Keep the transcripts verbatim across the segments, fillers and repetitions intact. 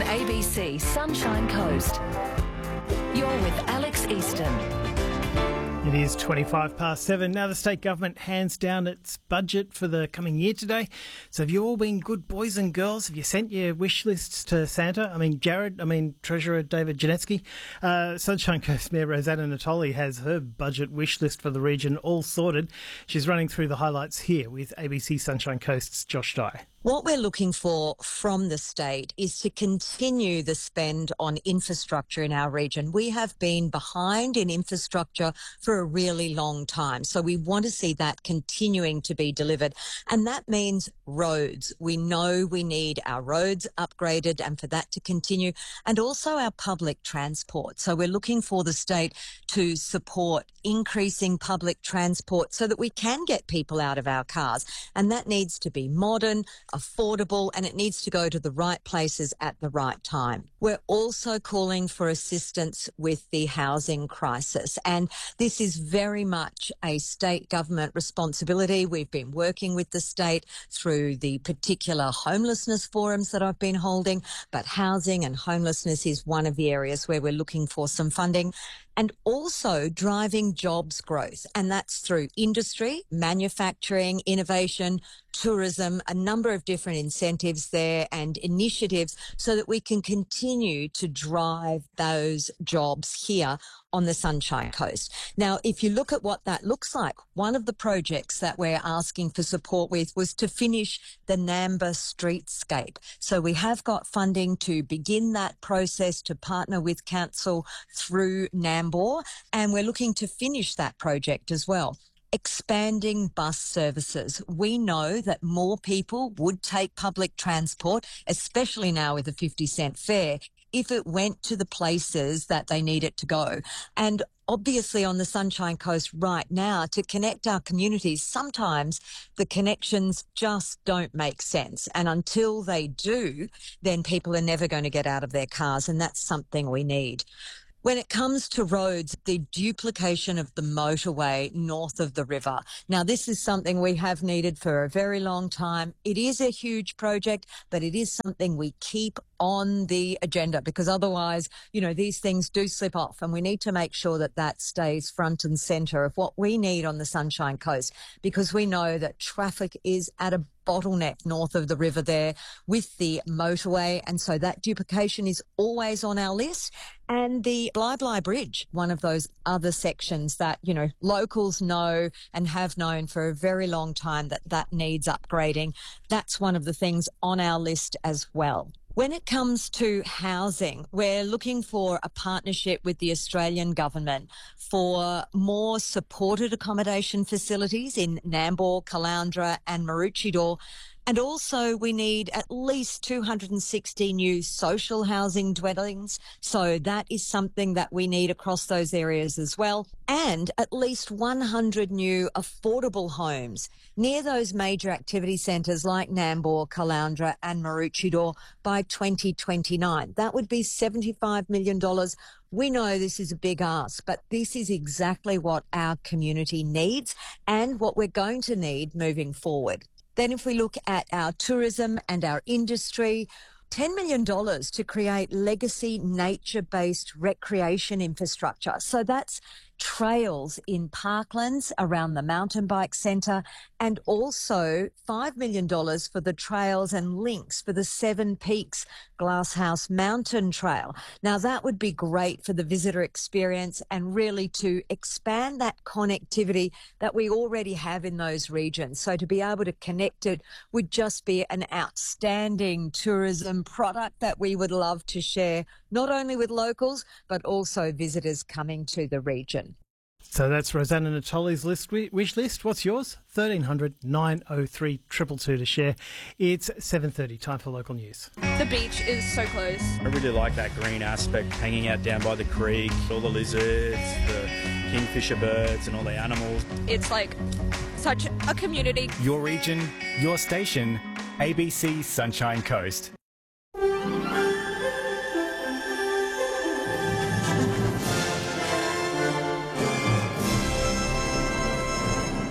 on A B C Sunshine Coast. You're with Alex Easton. It is twenty-five past seven. Now the state government hands down its budget for the coming year today. So have you all been good boys and girls? Have you sent your wish lists to Santa? I mean, Jared, I mean, Treasurer David Janetsky. Uh, Sunshine Coast Mayor Rosanna Natoli has her budget wish list for the region all sorted. She's running through the highlights here with A B C Sunshine Coast's Josh Dye. What we're looking for from the state is to continue the spend on infrastructure in our region. We have been behind in infrastructure for a really long time, so we want to see that continuing to be delivered. And that means roads. We know we need our roads upgraded and for that to continue, and also our public transport. So we're looking for the state to support increasing public transport so that we can get people out of our cars. And that needs to be modern, affordable, and it needs to go to the right places at the right time. We're also calling for assistance with the housing crisis, and this is very much a state government responsibility. We've been working with the state through the particular homelessness forums that I've been holding, but housing and homelessness is one of the areas where we're looking for some funding. And also driving jobs growth. And that's through industry, manufacturing, innovation, tourism, a number of different incentives there and initiatives so that we can continue to drive those jobs here on the Sunshine Coast. Now, if you look at what that looks like, one of the projects that we're asking for support with was to finish the Namba streetscape. So we have got funding to begin that process to partner with council through Nambour, and we're looking to finish that project as well. Expanding bus services. We know that more people would take public transport, especially now with a fifty cent fare, if it went to the places that they need it to go. And obviously on the Sunshine Coast right now, to connect our communities, sometimes the connections just don't make sense. And until they do, then people are never going to get out of their cars, and that's something we need. When it comes to roads, the duplication of the motorway north of the river. Now, this is something we have needed for a very long time. It is a huge project, but it is something we keep on the agenda because otherwise, you know, these things do slip off, and we need to make sure that that stays front and centre of what we need on the Sunshine Coast, because we know that traffic is at a bottleneck north of the river there with the motorway, and so that duplication is always on our list. And the Bly Bly Bridge, one of those other sections that, you know, locals know and have known for a very long time that that needs upgrading. That's one of the things on our list as well. When it comes to housing, we're looking for a partnership with the Australian government for more supported accommodation facilities in Nambour, Caloundra and Maroochydore. And also we need at least two hundred sixty new social housing dwellings. So that is something that we need across those areas as well. And at least one hundred new affordable homes near those major activity centres like Nambour, Caloundra and Maroochydore by twenty twenty-nine. That would be seventy-five million dollars. We know this is a big ask, but this is exactly what our community needs and what we're going to need moving forward. Then if we look at our tourism and our industry, ten million dollars to create legacy nature-based recreation infrastructure. So that's trails in parklands around the mountain bike centre, and also five million dollars for the trails and links for the Seven Peaks Glasshouse Mountain Trail. Now that would be great for the visitor experience and really to expand that connectivity that we already have in those regions. So to be able to connect it would just be an outstanding tourism product that we would love to share, not only with locals, but also visitors coming to the region. So that's Rosanna Natoli's list, wish list. What's yours? thirteen hundred nine oh three two two two to share. It's seven thirty, time for local news. The beach is so close. I really like that green aspect, hanging out down by the creek, all the lizards, the kingfisher birds and all the animals. It's like such a community. Your region, your station, A B C Sunshine Coast. Good morning.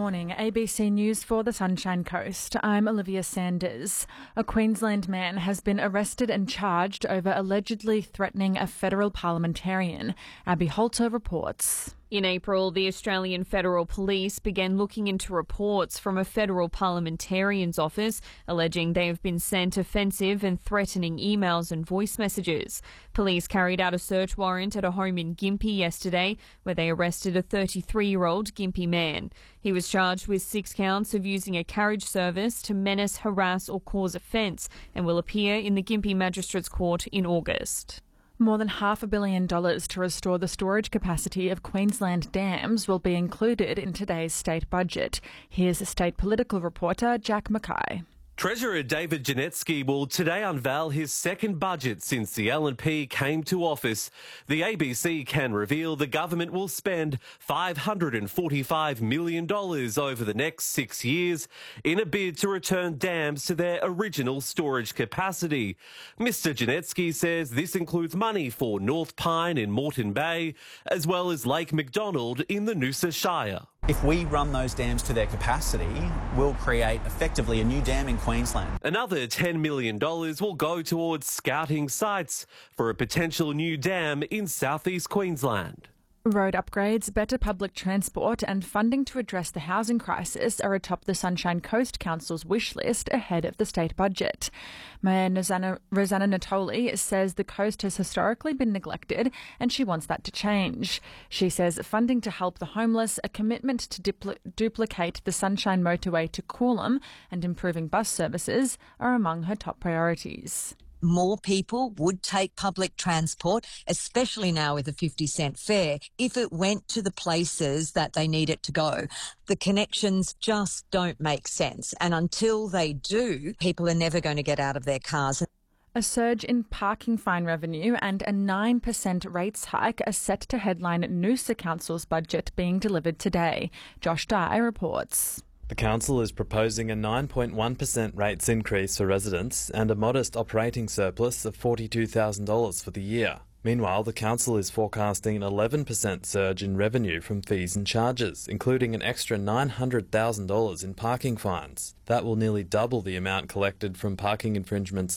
morning, A B C News for the Sunshine Coast. I'm Olivia Sanders. A Queensland man has been arrested and charged over allegedly threatening a federal parliamentarian. Abby Holter reports. In April, the Australian Federal Police began looking into reports from a federal parliamentarian's office alleging they have been sent offensive and threatening emails and voice messages. Police carried out a search warrant at a home in Gympie yesterday, where they arrested a thirty-three-year-old Gympie man. He was charged with six counts of using a carriage service to menace, harass or cause offence and will appear in the Gympie Magistrates Court in August. More than half a billion dollars to restore the storage capacity of Queensland dams will be included in today's state budget. Here's state political reporter Jack Mackay. Treasurer David Janetsky will today unveil his second budget since the L N P came to office. The A B C can reveal the government will spend five hundred forty-five million dollars over the next six years in a bid to return dams to their original storage capacity. Mister Janetsky says this includes money for North Pine in Moreton Bay, as well as Lake McDonald in the Noosa Shire. If we run those dams to their capacity, we'll create effectively a new dam in Queensland. Another ten million dollars will go towards scouting sites for a potential new dam in southeast Queensland. Road upgrades, better public transport and funding to address the housing crisis are atop the Sunshine Coast Council's wish list ahead of the state budget. Mayor Rosanna, Rosanna Natoli says the coast has historically been neglected and she wants that to change. She says funding to help the homeless, a commitment to dupl- duplicate the Sunshine Motorway to Coolum and improving bus services are among her top priorities. More people would take public transport, especially now with a fifty cent fare, if it went to the places that they need it to go. The connections just don't make sense. And until they do, people are never going to get out of their cars. A surge in parking fine revenue and a nine percent rates hike are set to headline Noosa Council's budget being delivered today. Josh Dye reports. The council is proposing a nine point one percent rates increase for residents and a modest operating surplus of forty-two thousand dollars for the year. Meanwhile, the council is forecasting an eleven percent surge in revenue from fees and charges, including an extra nine hundred thousand dollars in parking fines. That will nearly double the amount collected from parking infringements